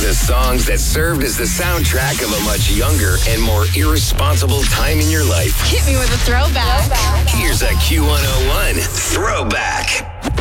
The songs that served as the soundtrack of a much younger and more irresponsible time in your life. Hit me with a throwback. Here's a Q101 Throwback.